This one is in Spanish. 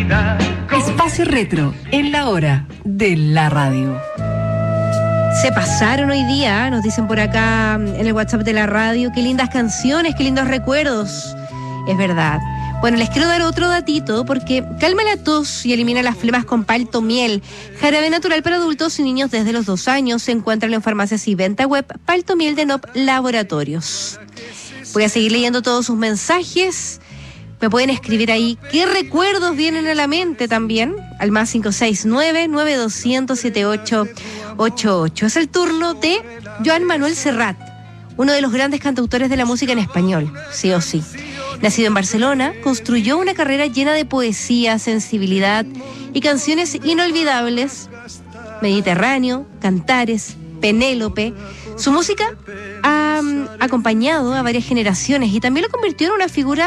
Espacio Retro, en la hora de la radio. Se pasaron hoy día, nos dicen por acá en el WhatsApp de la radio, qué lindas canciones, qué lindos recuerdos. Es verdad. Bueno, les quiero dar otro datito porque calma la tos y elimina las flemas con palto miel. Jarabe natural para adultos y niños desde los 2 años. Se encuentran en farmacias y venta web. Palto miel de NOP Laboratorios. Voy a seguir leyendo todos sus mensajes. Me pueden escribir ahí qué recuerdos vienen a la mente también, al más 569-9200-7888. Es el turno de Joan Manuel Serrat, uno de los grandes cantautores de la música en español, sí o sí. Nacido en Barcelona, construyó una carrera llena de poesía, sensibilidad y canciones inolvidables. Mediterráneo, Cantares, Penélope. Su música ha acompañado a varias generaciones y también lo convirtió en una figura